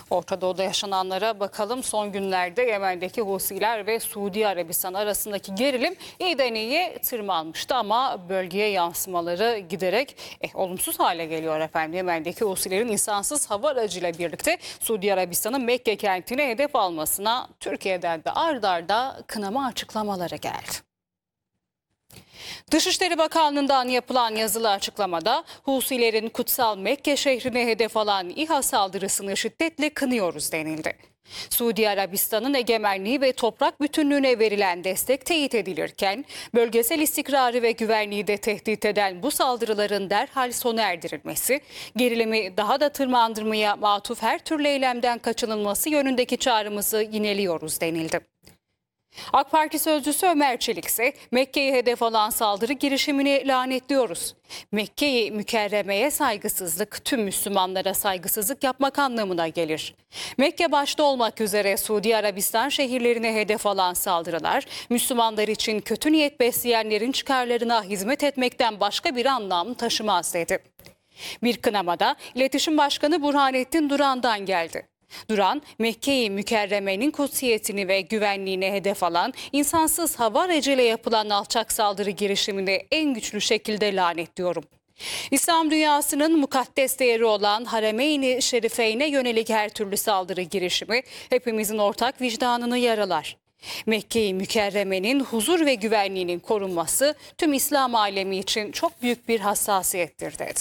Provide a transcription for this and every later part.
Orta Doğu'da yaşananlara bakalım. Son günlerde Yemen'deki Husiler ve Suudi Arabistan arasındaki gerilim iyiden iyiye tırmanmıştı ama bölgeye yansımaları giderek olumsuz hale geliyor efendim. Yemen'deki Husilerin insansız hava aracıyla birlikte Suudi Arabistan'ın Mekke kentine hedef almasına Türkiye'den de ard arda kınama açıklamaları geldi. Dışişleri Bakanlığı'ndan yapılan yazılı açıklamada Husilerin kutsal Mekke şehrine hedef alan İHA saldırısını şiddetle kınıyoruz denildi. Suudi Arabistan'ın egemenliği ve toprak bütünlüğüne verilen destek teyit edilirken bölgesel istikrarı ve güvenliği de tehdit eden bu saldırıların derhal sona erdirilmesi, gerilimi daha da tırmandırmaya matuf her türlü eylemden kaçınılması yönündeki çağrımızı yineliyoruz denildi. AK Parti sözcüsü Ömer Çelik ise Mekke'yi hedef alan saldırı girişimini lanetliyoruz. Mekke'yi mükerremeye saygısızlık tüm Müslümanlara saygısızlık yapmak anlamına gelir. Mekke başta olmak üzere Suudi Arabistan şehirlerine hedef alan saldırılar Müslümanlar için kötü niyet besleyenlerin çıkarlarına hizmet etmekten başka bir anlam taşımaz dedi. Bir kınamada İletişim Başkanı Burhanettin Duran'dan geldi. Duran, Mekke-i Mükerreme'nin kutsiyetini ve güvenliğine hedef alan insansız hava aracıyla yapılan alçak saldırı girişimini en güçlü şekilde lanetliyorum. İslam dünyasının mukaddes değeri olan Haremeyn-i Şerifeyn'e yönelik her türlü saldırı girişimi hepimizin ortak vicdanını yaralar. Mekke-i Mükerreme'nin huzur ve güvenliğinin korunması tüm İslam alemi için çok büyük bir hassasiyettir dedi.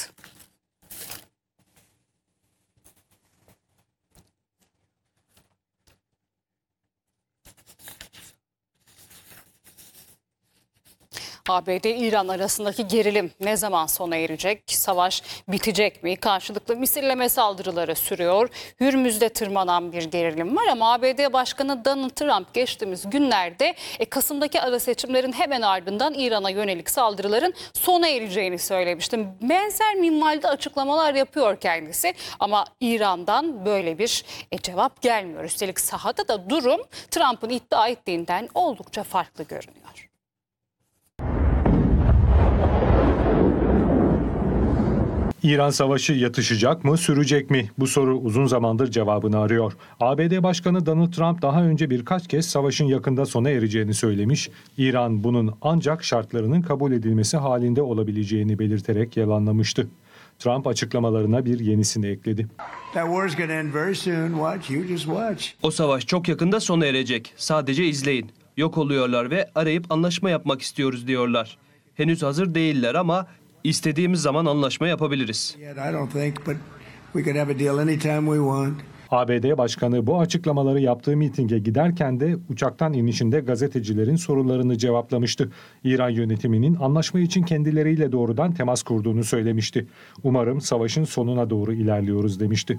ABD-İran arasındaki gerilim ne zaman sona erecek? Savaş bitecek mi? Karşılıklı misilleme saldırıları sürüyor. Hürmüz'de tırmanan bir gerilim var ama ABD Başkanı Donald Trump geçtiğimiz günlerde Kasım'daki ara seçimlerin hemen ardından İran'a yönelik saldırıların sona ereceğini söylemişti. Benzer minvalde açıklamalar yapıyor kendisi ama İran'dan böyle bir cevap gelmiyor. Üstelik sahada da durum Trump'ın iddia ettiğinden oldukça farklı görünüyor. İran savaşı yatışacak mı, sürecek mi? Bu soru uzun zamandır cevabını arıyor. ABD Başkanı Donald Trump daha önce birkaç kez savaşın yakında sona ereceğini söylemiş. İran bunun ancak şartlarının kabul edilmesi halinde olabileceğini belirterek yalanlamıştı. Trump açıklamalarına bir yenisini ekledi. O savaş çok yakında sona erecek. Sadece izleyin. Yok oluyorlar ve arayıp anlaşma yapmak istiyoruz diyorlar. Henüz hazır değiller ama İstediğimiz zaman anlaşma yapabiliriz. ABD Başkanı bu açıklamaları yaptığı mitinge giderken de uçaktan inişinde gazetecilerin sorularını cevaplamıştı. İran yönetiminin anlaşma için kendileriyle doğrudan temas kurduğunu söylemişti. Umarım savaşın sonuna doğru ilerliyoruz demişti.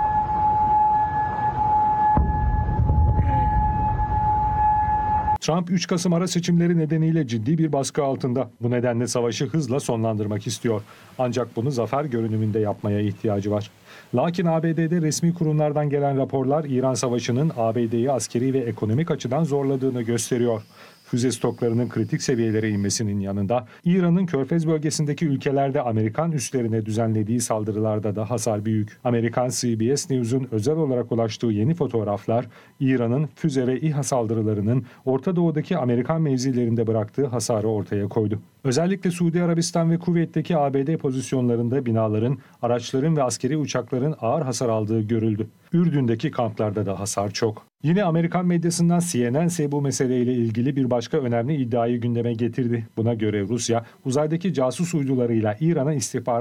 Trump 3 Kasım ara seçimleri nedeniyle ciddi bir baskı altında. Bu nedenle savaşı hızla sonlandırmak istiyor. Ancak bunu zafer görünümünde yapmaya ihtiyacı var. Lakin ABD'de resmi kurumlardan gelen raporlar İran savaşının ABD'yi askeri ve ekonomik açıdan zorladığını gösteriyor. Füze stoklarının kritik seviyelere inmesinin yanında İran'ın Körfez bölgesindeki ülkelerde Amerikan üslerine düzenlediği saldırılarda da hasar büyük. Amerikan CBS News'un özel olarak ulaştığı yeni fotoğraflar İran'ın füze ve İHA saldırılarının Orta Doğu'daki Amerikan mevzilerinde bıraktığı hasarı ortaya koydu. Özellikle Suudi Arabistan ve Kuveyt'teki ABD pozisyonlarında binaların, araçların ve askeri uçakların ağır hasar aldığı görüldü. Ürdün'deki kamplarda da hasar çok. Yine Amerikan medyasından CNN ise bu meseleyle ilgili bir başka önemli iddiayı gündeme getirdi. Buna göre Rusya, uzaydaki casus uydularıyla İran'a istihbarat